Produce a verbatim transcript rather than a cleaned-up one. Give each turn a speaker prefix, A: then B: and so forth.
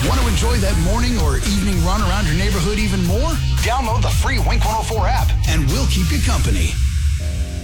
A: Want to enjoy that morning or evening run around your neighborhood even more? Download the free Wink one oh four app, and we'll keep you company.